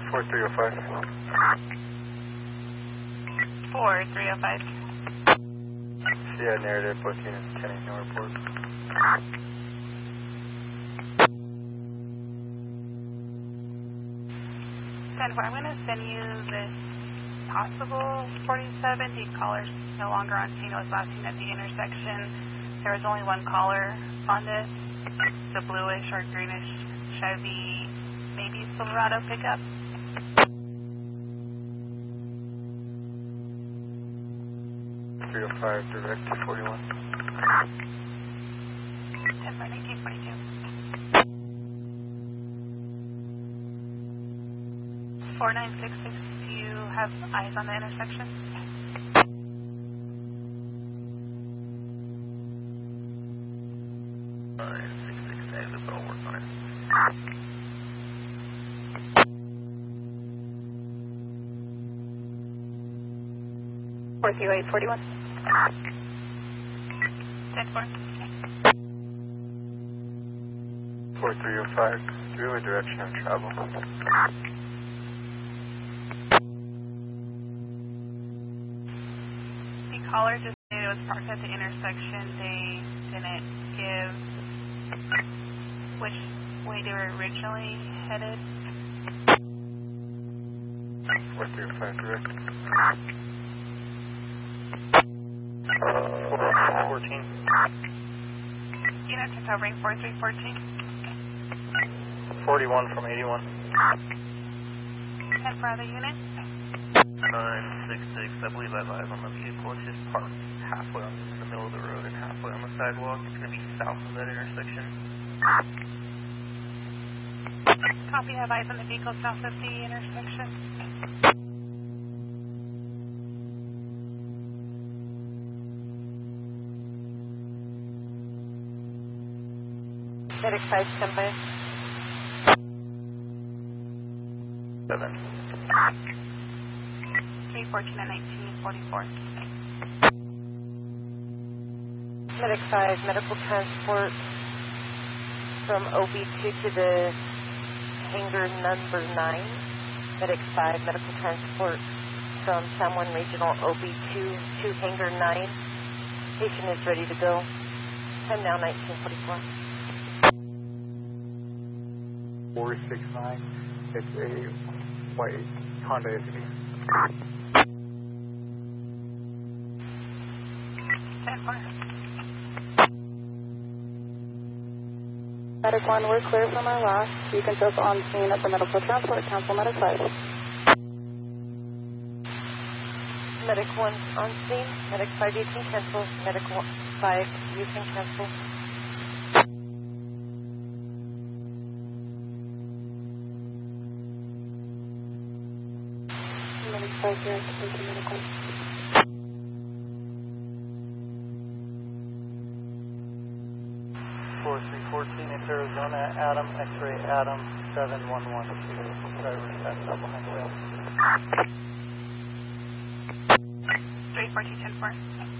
4305. 4305. Yeah, narrative, both units, 10 8, no report. 10-4, I'm going to send you this possible 47. The caller's no longer on scene. It was last seen at the intersection. There was only one caller on this. It's a bluish or greenish Chevy, maybe Silverado pickup. .305 direct to 41. 10-4, 1942. 4966, do you have eyes on the intersection? I'll work on it. 43841. 10-4. 4305, do we have a direction of travel? The caller just said it was parked at the intersection. They didn't give which way they were originally headed. 4305 direct. 14. Units are covering 4314. 41 from 81. 10 for other unit. 966, I believe I have eyes on the vehicle. It's just parked halfway in the middle of the road and halfway on the sidewalk. It's going to be south of that intersection. Copy, have eyes on the vehicle south of the intersection. Medic 5, standby. 7. 314 and 1944. Medic 5, medical transport from OB2 to the hangar number 9. Medic 5, medical transport from San Juan Regional OB2 to hangar 9. Patient is ready to go. Time now 1944. 469, it's a white Honda SUV. 10-4. Medic 1, we're clear from our last. You can just on scene at the medical transport. Cancel Medic 5. Medic 1 on scene. Medic 5, you can cancel. Medic 5, you can cancel. Medic 5, you're active in Medic 1. 4314, it's Arizona, Adam, X-ray, Adam, 711. Driver passed out behind the wheel. 314 10-4.